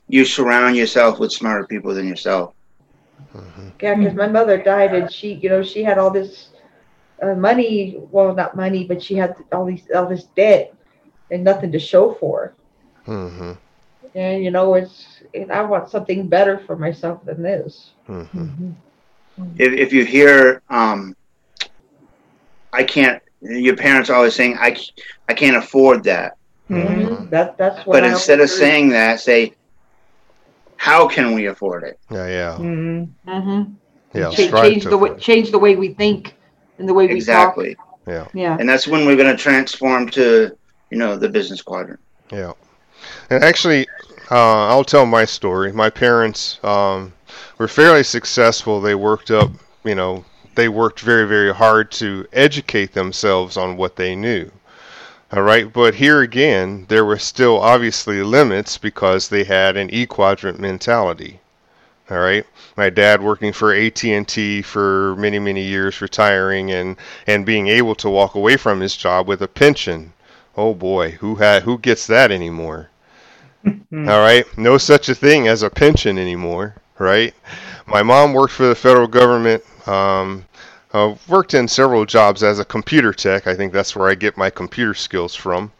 you surround yourself with smarter people than yourself. Yeah, because my mother died, and she had all this money. Well, not money, but she had all this debt and nothing to show for it. Mm-hmm. And I want something better for myself than this. Mm-hmm. Mm-hmm. If you hear, I can't. Your parents are always saying, I can't afford that. Mm-hmm. That's what But I instead of always heard. saying that, say, how can we afford it? Yeah. Mm-hmm. Mm-hmm. Yeah. Strive Change to afford it. the way we think and the way we talk. Exactly. Yeah. Yeah. And that's when we're going to transform to, the business quadrant. Yeah. And actually, I'll tell my story. My parents were fairly successful. They worked up, they worked very, very hard to educate themselves on what they knew. All right, but here again, there were still obviously limits because they had an E-quadrant mentality. All right, my dad working for AT&T for many, many years, retiring and being able to walk away from his job with a pension. Oh boy, who gets that anymore? All right, no such a thing as a pension anymore, right? My mom worked for the federal government. Worked in several jobs as a computer tech. I think that's where I get my computer skills from.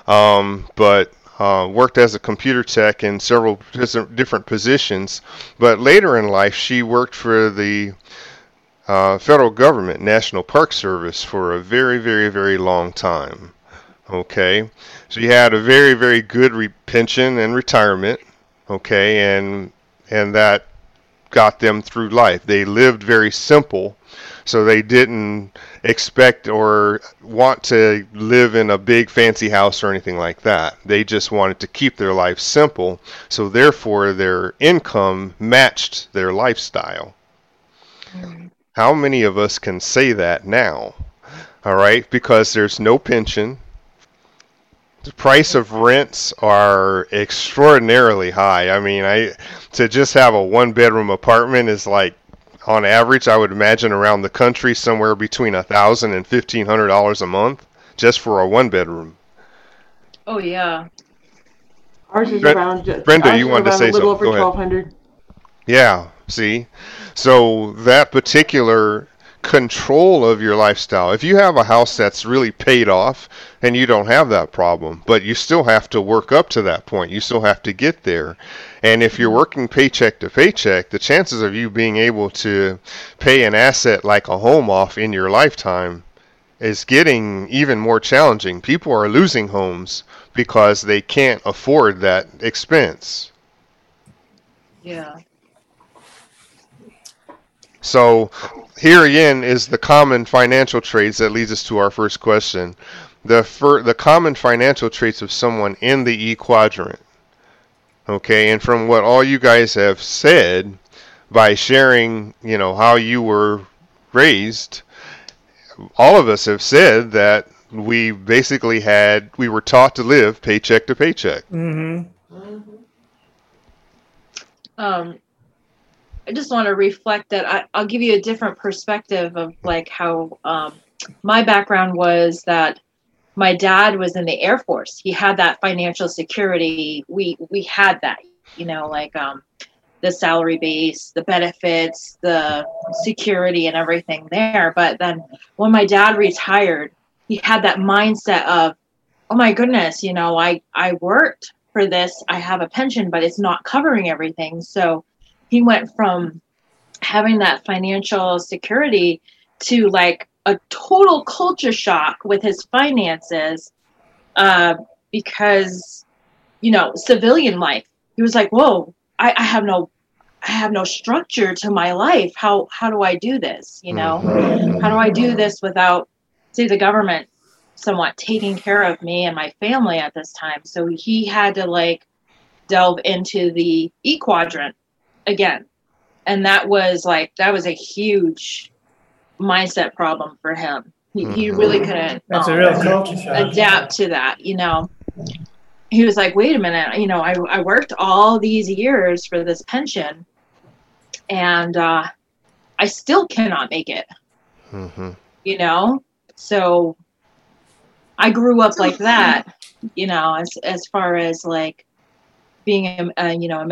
But worked as a computer tech in several different positions. But later in life, she worked for the federal government, National Park Service, for a very, very, very long time. Okay, so you had a very, very good pension and retirement. Okay, and that got them through life. They lived very simple, so they didn't expect or want to live in a big fancy house or anything like that. They just wanted to keep their life simple, so therefore their income matched their lifestyle. How many of us can say that now? All right, because there's no pension. The price of rents are extraordinarily high. I mean, to just have a one-bedroom apartment is like, on average, I would imagine around the country somewhere between $1,000 and $1,500 a month just for a one-bedroom. Oh yeah. Ours is Brenda, you wanted to around a say little something? over Go ahead. 1,200. Yeah, see? So that particular control of your lifestyle. If you have a house that's really paid off, and you don't have that problem, but you still have to work up to that point. You still have to get there. And if you're working paycheck to paycheck, the chances of you being able to pay an asset like a home off in your lifetime is getting even more challenging. People are losing homes because they can't afford that expense. Yeah. So here again is the common financial traits that leads us to our first question. The common financial traits of someone in the E quadrant. Okay, and from what all you guys have said, by sharing, how you were raised, all of us have said that we were taught to live paycheck to paycheck. Mm-hmm. I just want to reflect that I'll give you a different perspective of like how my background was that my dad was in the Air Force. He had that financial security. We had that, like the salary base, the benefits, the security and everything there. But then when my dad retired, he had that mindset of, oh my goodness, I worked for this. I have a pension, but it's not covering everything. So he went from having that financial security to like a total culture shock with his finances because, civilian life. He was like, whoa, I have no structure to my life. How do I do this? How do I do this without, say, the government somewhat taking care of me and my family at this time? So he had to like delve into the E quadrant again. And that was a huge mindset problem for him. He really couldn't That's a real culture shock. adapt to that, He was like, wait a minute, I worked all these years for this pension and I still cannot make it. So I grew up like that, as far as like being a